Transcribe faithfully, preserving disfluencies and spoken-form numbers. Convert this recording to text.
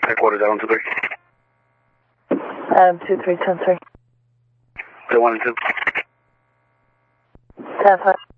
Headquarters, Adam two three. Adam two three, ten three. They one and two. ten five.